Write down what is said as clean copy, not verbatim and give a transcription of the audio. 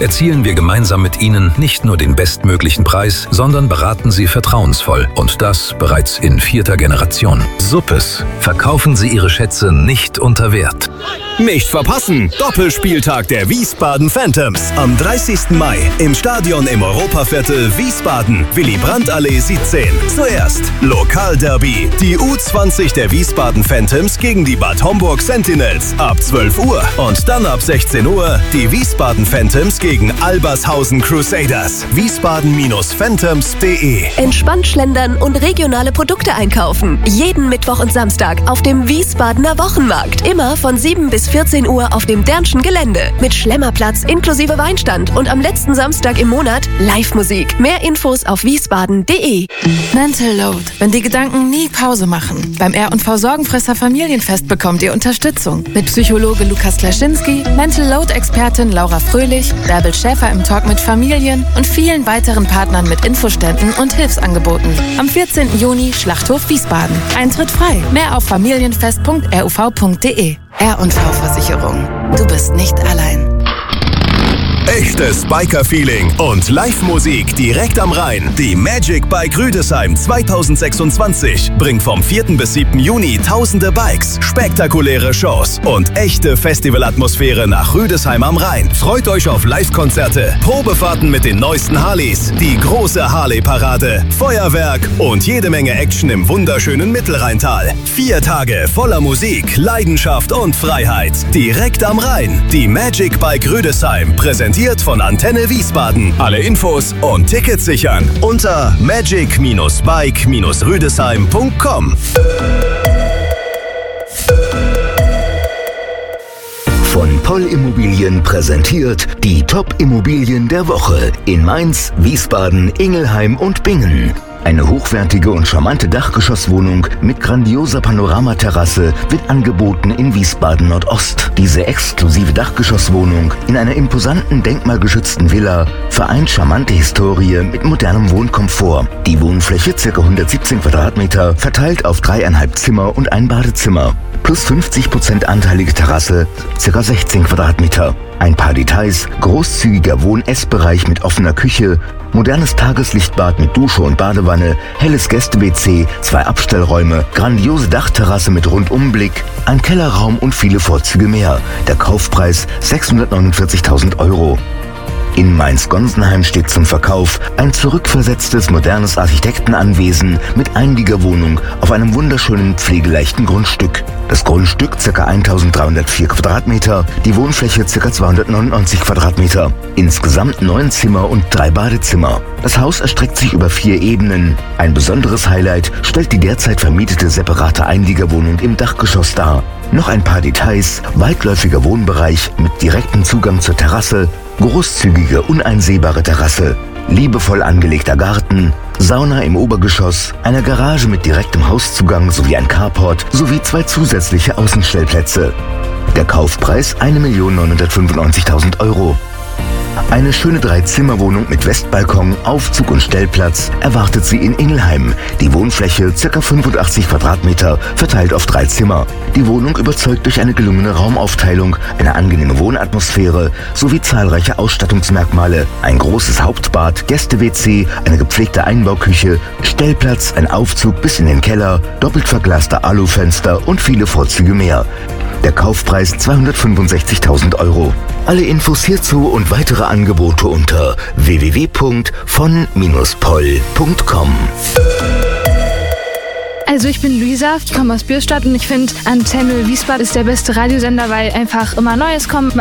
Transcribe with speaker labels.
Speaker 1: erzielen wir gemeinsam mit Ihnen nicht nur den bestmöglichen Preis, sondern beraten Sie vertrauensvoll. Und das bereits in 4. Generation. Suppes. Verkaufen Sie Ihre Schätze nicht unter Wert.
Speaker 2: Nicht verpassen! Doppelspieltag der Wiesbaden Phantoms. Am 30. Mai im Stadion im Europaviertel Wiesbaden, Willy-Brandt-Allee 17. Zuerst Lokalderby. Die U20 der Wiesbaden Phantoms gegen die Bad Homburg Sentinels ab 12 Uhr. Und dann ab 16 Uhr die Wiesbaden Phantoms gegen Albershausen Crusaders. Wiesbaden-Phantoms.de.
Speaker 3: Entspannt schlendern und regionale Produkte einkaufen. Jeden Mittwoch und Samstag auf dem Wiesbadener Wochenmarkt. Immer von 7 bis 14 Uhr auf dem Dernschen Gelände. Mit Schlemmerplatz inklusive Weinstand und am letzten Samstag im Monat Live-Musik. Mehr Infos auf wiesbaden.de.
Speaker 4: Mental Load. Wenn die Gedanken nie Pause machen. Beim R&V Sorgenfresser Familienfest bekommt ihr Unterstützung. Mit Psychologe Lukas Klaschinski, Mental Load-Expertin Laura Fröhlich, Bärbel Schäfer im Talk mit Familien und vielen weiteren Partnern mit Infoständen und Hilfsangeboten. Am 14. Juni Schlachthof Wiesbaden. Eintritt frei. Mehr auf familienfest.ruv.de. R&V-Versicherung. Du bist nicht allein.
Speaker 2: Echtes Biker-Feeling und Live-Musik direkt am Rhein. Die Magic Bike Rüdesheim 2026 bringt vom 4. bis 7. Juni tausende Bikes, spektakuläre Shows und echte Festivalatmosphäre nach Rüdesheim am Rhein. Freut euch auf Live-Konzerte, Probefahrten mit den neuesten Harleys, die große Harley-Parade, Feuerwerk und jede Menge Action im wunderschönen Mittelrheintal. 4 Tage voller Musik, Leidenschaft und Freiheit. Direkt am Rhein. Die Magic Bike Rüdesheim präsentiert von Antenne Wiesbaden. Alle Infos und Tickets sichern unter magic-bike-rüdesheim.com.
Speaker 5: Von Poll Immobilien präsentiert die Top-Immobilien der Woche in Mainz, Wiesbaden, Ingelheim und Bingen. Eine hochwertige und charmante Dachgeschosswohnung mit grandioser Panoramaterrasse wird angeboten in Wiesbaden Nordost. Diese exklusive Dachgeschosswohnung in einer imposanten denkmalgeschützten Villa vereint charmante Historie mit modernem Wohnkomfort. Die Wohnfläche ca. 117 Quadratmeter verteilt auf 3,5 Zimmer und ein Badezimmer. Plus 50% anteilige Terrasse, ca. 16 Quadratmeter. Ein paar Details: großzügiger Wohn-Ess-Bereich mit offener Küche, modernes Tageslichtbad mit Dusche und Badewanne, helles Gäste-WC, 2 Abstellräume, grandiose Dachterrasse mit Rundumblick, ein Kellerraum und viele Vorzüge mehr. Der Kaufpreis 649.000 €. In Mainz-Gonsenheim steht zum Verkauf ein zurückversetztes modernes Architektenanwesen mit Einliegerwohnung auf einem wunderschönen pflegeleichten Grundstück. Das Grundstück ca. 1.304 Quadratmeter, die Wohnfläche ca. 299 Quadratmeter. Insgesamt 9 Zimmer und 3 Badezimmer. Das Haus erstreckt sich über 4 Ebenen. Ein besonderes Highlight stellt die derzeit vermietete separate Einliegerwohnung im Dachgeschoss dar. Noch ein paar Details: weitläufiger Wohnbereich mit direktem Zugang zur Terrasse, großzügige, uneinsehbare Terrasse, liebevoll angelegter Garten, Sauna im Obergeschoss, eine Garage mit direktem Hauszugang sowie ein Carport sowie 2 zusätzliche Außenstellplätze. Der Kaufpreis 1.995.000 €. Eine schöne 3-Zimmer-Wohnung mit Westbalkon, Aufzug und Stellplatz erwartet Sie in Ingelheim. Die Wohnfläche ca. 85 Quadratmeter, verteilt auf 3 Zimmer. Die Wohnung überzeugt durch eine gelungene Raumaufteilung, eine angenehme Wohnatmosphäre sowie zahlreiche Ausstattungsmerkmale. Ein großes Hauptbad, Gäste-WC, eine gepflegte Einbauküche, Stellplatz, ein Aufzug bis in den Keller, doppelt verglaste Alufenster und viele Vorzüge mehr. Der Kaufpreis 265.000 €. Alle Infos hierzu und weitere Angebote unter www.von-poll.com.
Speaker 6: Also ich bin Luisa, ich komme aus Bürstadt und ich finde Antenne Wiesbaden ist der beste Radiosender, weil einfach immer Neues kommt,